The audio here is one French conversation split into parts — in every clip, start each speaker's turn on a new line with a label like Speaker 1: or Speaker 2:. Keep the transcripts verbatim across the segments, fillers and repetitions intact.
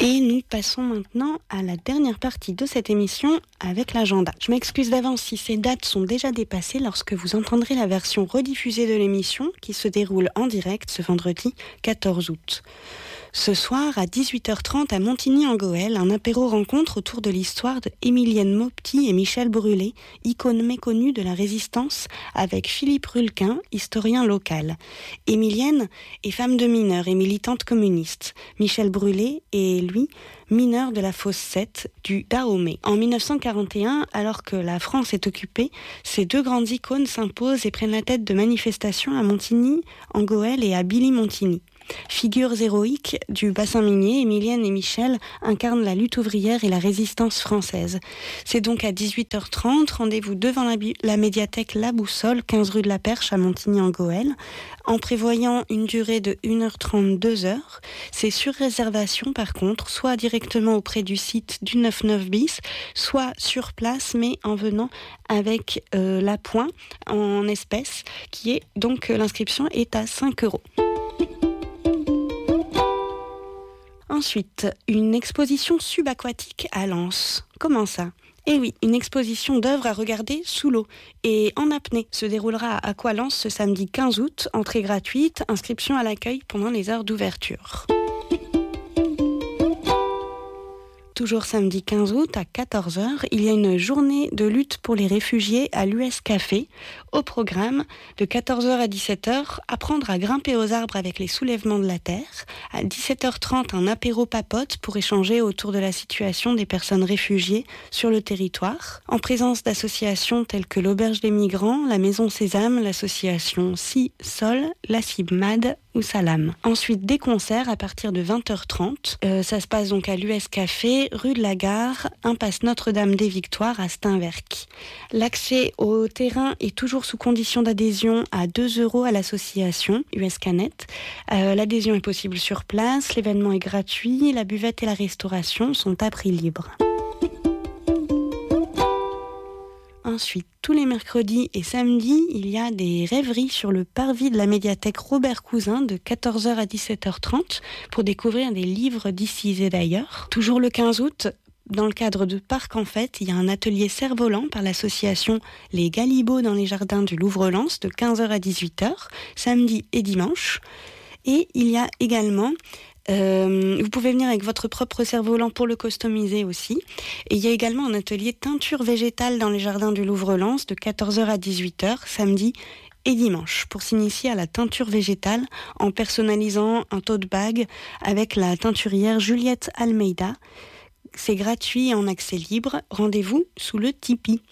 Speaker 1: Et nous passons maintenant à la dernière partie de cette émission avec l'agenda. Je m'excuse d'avance si ces dates sont déjà dépassées lorsque vous entendrez la version rediffusée de l'émission qui se déroule en direct ce vendredi quatorze août. Ce soir, à dix-huit heures trente à Montigny-en-Gohelle, un apéro rencontre autour de l'histoire de Émilienne Maupetit et Michel Brûlé, icônes méconnues de la résistance, avec Philippe Rulquin, historien local. Émilienne est femme de mineur et militante communiste. Michel Brûlé est, lui, mineur de la fosse sept du Dahomey. En dix-neuf cent quarante et un, alors que la France est occupée, ces deux grandes icônes s'imposent et prennent la tête de manifestations à Montigny-en-Gohelle et à Billy-Montigny. Figures héroïques du bassin minier, Émilienne et Michel incarnent la lutte ouvrière et la résistance française. C'est donc à dix-huit heures trente, rendez-vous devant la, bi- la médiathèque La Boussole, quinze rue de la Perche à Montigny-en-Gohelle. En prévoyant une durée de une heure trente, deux heures, c'est sur réservation par contre, soit directement auprès du site du quatre-vingt-neuf bis, soit sur place mais en venant avec euh, l'appoint en espèces, qui est donc euh, l'inscription est à cinq euros. Ensuite, une exposition subaquatique à Lens. Comment ça ? Eh oui, une exposition d'œuvres à regarder sous l'eau et en apnée se déroulera à Aqualens ce samedi quinze août, entrée gratuite, inscription à l'accueil pendant les heures d'ouverture. Toujours samedi quinze août à quatorze heures, il y a une journée de lutte pour les réfugiés à l'U S Café. Au programme, de quatorze heures à dix-sept heures, apprendre à grimper aux arbres avec les soulèvements de la terre. À dix-sept heures trente, un apéro papote pour échanger autour de la situation des personnes réfugiées sur le territoire. En présence d'associations telles que l'Auberge des Migrants, la Maison Sésame, l'association Si Sol, la CIBMAD ou Salam. Ensuite, des concerts à partir de vingt heures trente. Euh, ça se passe donc à l'U S Café, rue de la Gare, impasse Notre-Dame des Victoires à Steinwerk. L'accès au terrain est toujours sous condition d'adhésion à deux euros à l'association U S Canet. Euh, l'adhésion est possible sur place, l'événement est gratuit, la buvette et la restauration sont à prix libre. Ensuite, tous les mercredis et samedis, il y a des rêveries sur le parvis de la médiathèque Robert Cousin de quatorze heures à dix-sept heures trente pour découvrir des livres d'ici et d'ailleurs. Toujours le quinze août, dans le cadre de Parc en Fête, il y a un atelier cerf-volant par l'association Les Galibots dans les jardins du Louvre-Lens de quinze heures à dix-huit heures, samedi et dimanche. Et il y a également... Euh, vous pouvez venir avec votre propre cerf-volant pour le customiser aussi. Et il y a également un atelier teinture végétale dans les jardins du Louvre-Lens de quatorze heures à dix-huit heures, samedi et dimanche, pour s'initier à la teinture végétale en personnalisant un tote bag avec la teinturière Juliette Almeida. C'est gratuit et en accès libre. Rendez-vous sous le Tipeee.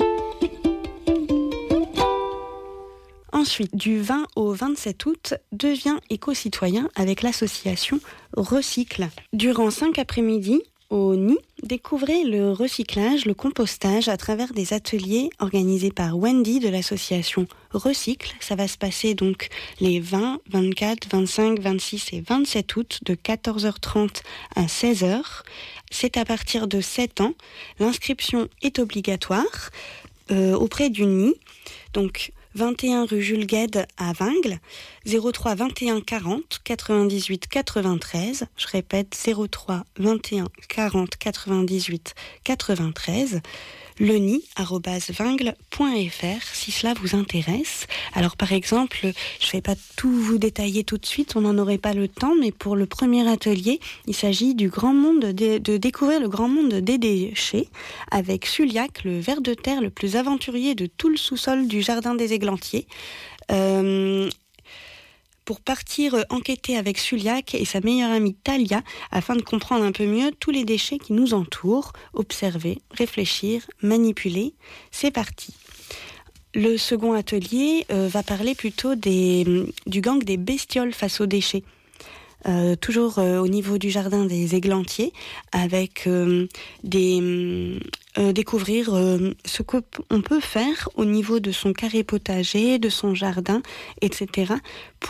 Speaker 1: Ensuite, du vingt au vingt-sept août, deviens éco-citoyen avec l'association Recycle. Durant cinq après-midi, au Nid, découvrez le recyclage, le compostage à travers des ateliers organisés par Wendy de l'association Recycle. Ça va se passer donc les vingt, vingt-quatre, vingt-cinq, vingt-six et vingt-sept août de quatorze heures trente à seize heures. C'est à partir de sept ans. L'inscription est obligatoire euh, auprès du Nid. Donc, vingt et un rue Jules Guesde à Vingles, zéro trois vingt et un quarante quatre-vingt-dix-huit quatre-vingt-treize. Je répète, zéro trois vingt et un quarante quatre-vingt-dix-huit quatre-vingt-treize. leni arobase vingles point f r si cela vous intéresse. Alors par exemple, je ne vais pas tout vous détailler tout de suite, on n'en aurait pas le temps, mais pour le premier atelier, il s'agit du grand monde de, de découvrir le grand monde des déchets avec Suliac, le ver de terre le plus aventurier de tout le sous-sol du jardin des Églantiers. Euh, pour partir enquêter avec Suliac et sa meilleure amie Talia afin de comprendre un peu mieux tous les déchets qui nous entourent, observer, réfléchir, manipuler. C'est parti. Le second atelier euh, va parler plutôt des, du gang des bestioles face aux déchets. Euh, toujours euh, au niveau du jardin des Églantiers, avec euh, des euh, découvrir euh, ce qu'on peut faire au niveau de son carré potager, de son jardin, et cetera, pour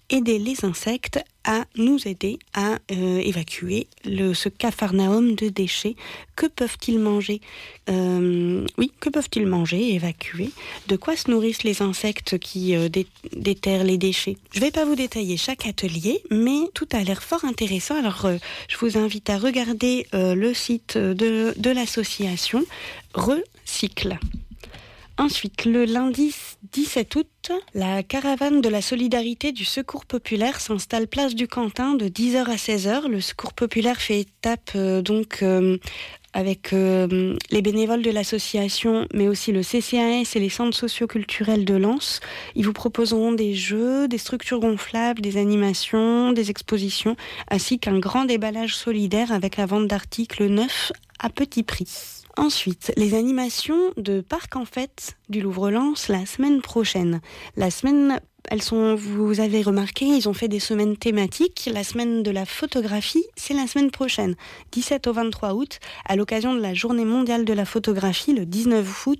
Speaker 1: aider les insectes à nous aider à euh, évacuer le, ce capharnaüm de déchets. Que peuvent-ils manger ? euh, Oui, que peuvent-ils manger, évacuer ? De quoi se nourrissent les insectes qui euh, dé- déterrent les déchets ? Je ne vais pas vous détailler chaque atelier, mais tout a l'air fort intéressant. Alors, euh, je vous invite à regarder euh, le site de, de l'association Recycle. Ensuite, le lundi dix-sept août, la caravane de la solidarité du Secours populaire s'installe place du Quentin de dix heures à seize heures. Le Secours populaire fait étape euh, donc euh, avec euh, les bénévoles de l'association, mais aussi le C C A S et les centres socioculturels de Lens. Ils vous proposeront des jeux, des structures gonflables, des animations, des expositions, ainsi qu'un grand déballage solidaire avec la vente d'articles neufs à petit prix. Ensuite, les animations de Parc en Fête du Louvre-Lens la semaine prochaine. La semaine, elles sont, vous avez remarqué, ils ont fait des semaines thématiques. La semaine de la photographie, c'est la semaine prochaine, dix-sept au vingt-trois août, à l'occasion de la Journée mondiale de la photographie, le dix-neuf août.